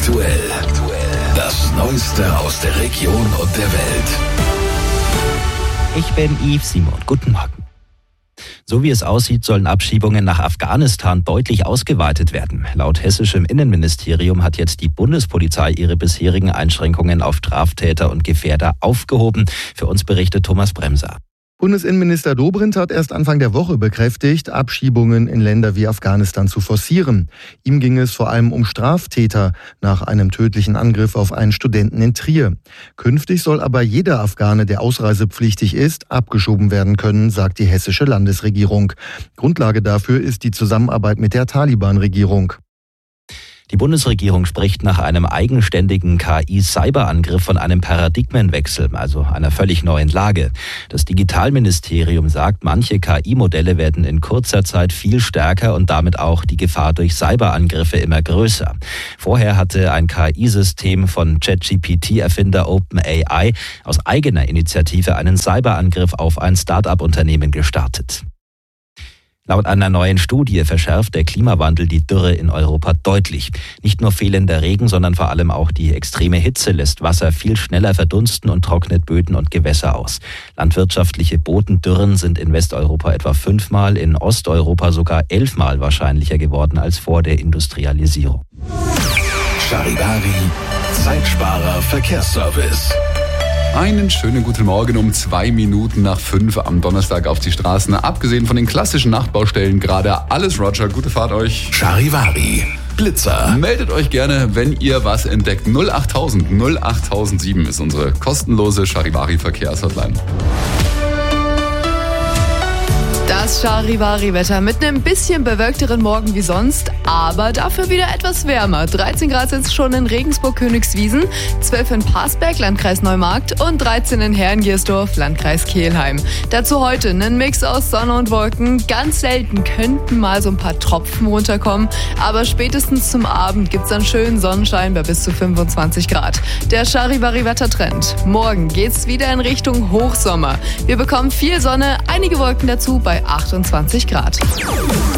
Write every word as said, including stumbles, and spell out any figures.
Aktuell. Das Neueste aus der Region und der Welt. Ich bin Yves Simon. Guten Morgen. So wie es aussieht, sollen Abschiebungen nach Afghanistan deutlich ausgeweitet werden. Laut hessischem Innenministerium hat jetzt die Bundespolizei ihre bisherigen Einschränkungen auf Straftäter und Gefährder aufgehoben. Für uns berichtet Thomas Bremser. Bundesinnenminister Dobrindt hat erst Anfang der Woche bekräftigt, Abschiebungen in Länder wie Afghanistan zu forcieren. Ihm ging es vor allem um Straftäter nach einem tödlichen Angriff auf einen Studenten in Trier. Künftig soll aber jeder Afghane, der ausreisepflichtig ist, abgeschoben werden können, sagt die hessische Landesregierung. Grundlage dafür ist die Zusammenarbeit mit der Taliban-Regierung. Die Bundesregierung spricht nach einem eigenständigen K I-Cyberangriff von einem Paradigmenwechsel, also einer völlig neuen Lage. Das Digitalministerium sagt, manche K I-Modelle werden in kurzer Zeit viel stärker und damit auch die Gefahr durch Cyberangriffe immer größer. Vorher hatte ein K I-System von ChatGPT-Erfinder OpenAI aus eigener Initiative einen Cyberangriff auf ein Start-up-Unternehmen gestartet. Laut einer neuen Studie verschärft der Klimawandel die Dürre in Europa deutlich. Nicht nur fehlender Regen, sondern vor allem auch die extreme Hitze lässt Wasser viel schneller verdunsten und trocknet Böden und Gewässer aus. Landwirtschaftliche Bodendürren sind in Westeuropa etwa fünfmal, in Osteuropa sogar elfmal wahrscheinlicher geworden als vor der Industrialisierung. Charivari, Zeitsparer Verkehrsservice. Einen schönen guten Morgen um zwei Minuten nach fünf am Donnerstag auf die Straßen. Abgesehen von den klassischen Nachtbaustellen gerade alles Roger. Gute Fahrt euch. Charivari, Blitzer. Meldet euch gerne, wenn ihr was entdeckt. null achttausend null achttausendsieben ist unsere kostenlose Charivari Verkehrshotline. Das Charivari-Wetter mit einem bisschen bewölkteren Morgen wie sonst, aber dafür wieder etwas wärmer. dreizehn Grad sind es schon in Regensburg-Königswiesen, zwölf in Parsberg, Landkreis Neumarkt und dreizehn in Herrengiersdorf, Landkreis Kelheim. Dazu heute einen Mix aus Sonne und Wolken. Ganz selten könnten mal so ein paar Tropfen runterkommen, aber spätestens zum Abend gibt es dann schönen Sonnenschein bei bis zu fünfundzwanzig Grad. Der Charivari-Wettertrend. Morgen geht's wieder in Richtung Hochsommer. Wir bekommen viel Sonne, einige Wolken dazu bei achtundzwanzig Grad.